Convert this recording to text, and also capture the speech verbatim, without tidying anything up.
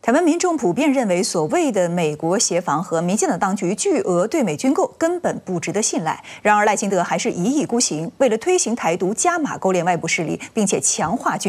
台湾民众普遍认为，所谓的美国协防和民进党当局巨额对美军购根本不值得信赖。然而，赖清德还是一意孤行，为了推行台独，加码勾连外部势力，并且强化军。